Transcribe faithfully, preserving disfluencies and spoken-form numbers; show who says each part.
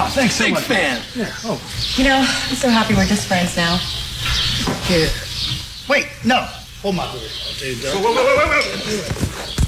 Speaker 1: Oh, thanks so
Speaker 2: Big
Speaker 1: much.
Speaker 2: fan.
Speaker 1: Yeah. Oh.
Speaker 3: You know, I'm so happy we're just friends now.
Speaker 1: Yeah. Wait, no. Hold my beer. Wait, wait, wait, wait, wait.